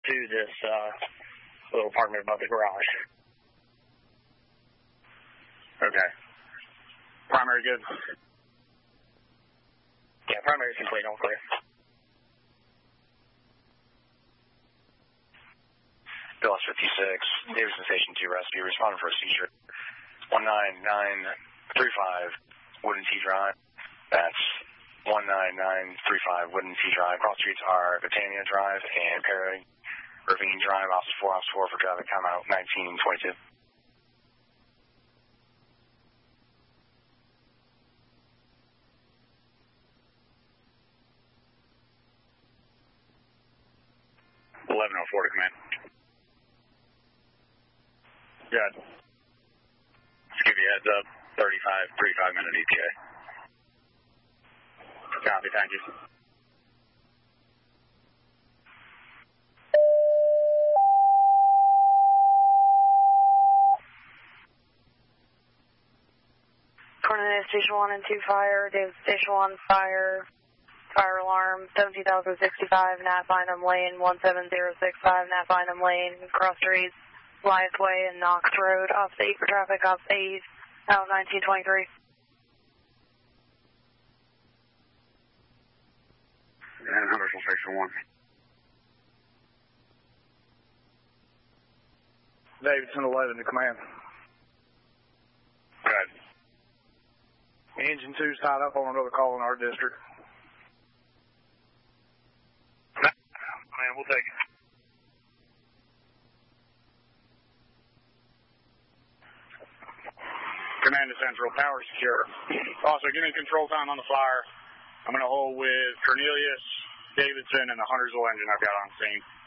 to this little apartment above the garage. Okay. Primary good? Yeah, primary complete, all clear. Bill S56, Davidson Station 2 Rescue, responding for a seizure. 19935 Wooden T Drive. That's 19935 Wooden T Drive. Cross streets are Britannia Drive and Perry Ravine Drive. Officer 4 for traffic timeout 1922. To command. Good. Just give you a heads up, 35-minute ETA. Copy, thank you. Coordinated Station 1 and 2 fire, David Station 1 fire. Fire alarm, 17,065, Nat Bynum Lane, 17065, Nat Bynum Lane, cross streets, Lions Way and Knox Road, off 8 for traffic, off 8, out 1923. And Huntersville Station 1. Davidson 11 to command. Good. Engine 2's tied up on another call in our district. Man, we'll take it. Command to Central, power secure. Also, give me control time on the fire. I'm going to hold with Cornelius, Davidson, and the Huntersville engine I've got on scene.